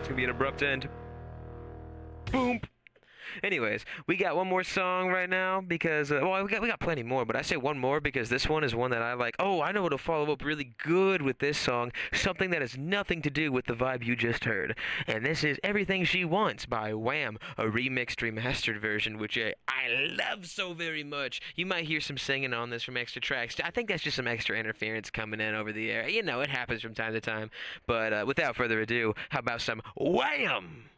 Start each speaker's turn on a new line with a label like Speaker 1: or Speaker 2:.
Speaker 1: gonna be an abrupt end. Boom. Anyways, we got one more song right now because well, we got plenty more, but I say one more because this one is one that I like. Oh, I know what to follow up really good with this song, something that has nothing to do with the vibe you just heard. And this is Everything She Wants by Wham, a remixed, remastered version, which I love so very much. You might hear some singing on this from extra tracks. I think that's just some extra interference coming in over the air. You know, it happens from time to time. But without further ado, how about some Wham?